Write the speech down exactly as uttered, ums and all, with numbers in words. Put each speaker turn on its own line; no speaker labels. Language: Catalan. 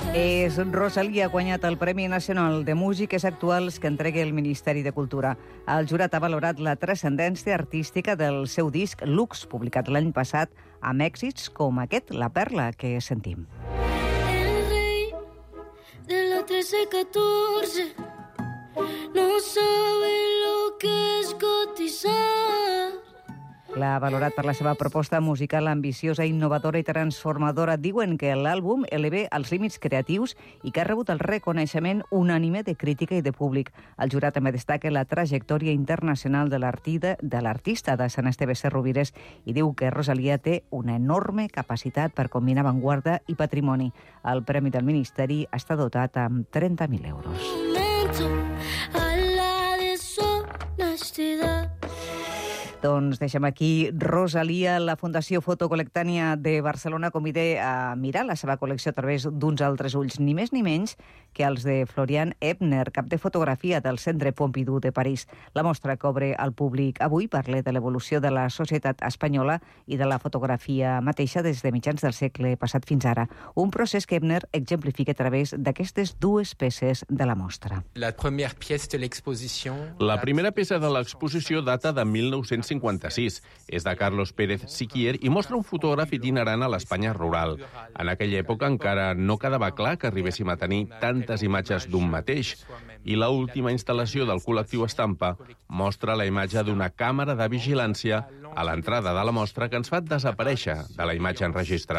És Rosalía ha guanyat el Premi Nacional de Músiques Actuals que entrega el Ministeri de Cultura. El jurat ha valorat la transcendència artística del seu disc Lux, publicat l'any passat, amb èxits com aquest, La Perla, que sentim.
El rey de la trece catorce no sabe lo que es cotizar.
L'ha valorat per la seva proposta musical ambiciosa, innovadora i transformadora. Diuen que l'àlbum eleva els límits creatius i que ha rebut el reconeixement unànime de crítica i de públic. El jurat també destaca la trajectòria internacional de l'artista de l'artista de Sant Esteve Sesrovires i diu que Rosalía té una enorme capacitat per combinar avantguarda i patrimoni. El Premi del Ministeri està dotat amb trenta mil euros.
A la deshonestidad.
Doncs deixem aquí Rosalía. La Fundació Foto Colectània de Barcelona convida a mirar la seva col·lecció a través d'uns altres ulls, ni més ni menys que els de Florian Ebner, cap de fotografia del Centre Pompidou de París. La mostra que obre al públic avui parla de l'evolució de la societat espanyola i de la fotografia mateixa des de mitjans del segle passat fins ara. Un procés que Ebner exemplifica a través d'aquestes dues peces de la mostra.
La primera peça de l'exposició...
La primera peça de l'exposició data de mil nou-cents cinquanta-sis. És de Carlos Pérez Siquier i mostra un fotògraf itinerant a l'Espanya rural. En aquella època encara no quedava clar que arribéssim a tenir tantes imatges d'un mateix. I l'última instal·lació del col·lectiu Estampa mostra la imatge d'una càmera de vigilància a l'entrada de la mostra que ens fa desaparèixer de la imatge enregistrada.